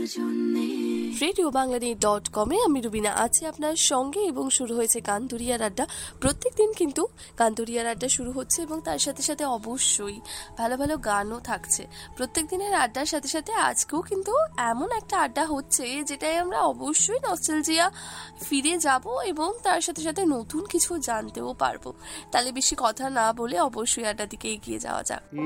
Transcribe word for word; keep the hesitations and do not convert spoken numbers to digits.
Radio Bangladesh dot কমে আমি রুবিনা আছি আপনার সঙ্গে এবং শুরু হয়েছে কান্তরিয়ার আড্ডা। প্রত্যেক দিন কিন্তু কান্তরিয়ার আড্ডা শুরু হচ্ছে এবং তার সাথে সাথে অবশ্যই ভালো ভালো গানও থাকছে। প্রত্যেক দিনের আড্ডার সাথে সাথে আজকেও কিন্তু এমন একটা আড্ডা হচ্ছে যেটাই আমরা অবশ্যই নস্টালজিয়া ফিরে যাব এবং তার সাথে সাথে নতুন কিছু জানতেও পারবো। তাহলে বেশি কথা না বলে অবশ্যই আড্ডা দিকে এগিয়ে যাওয়া যাক।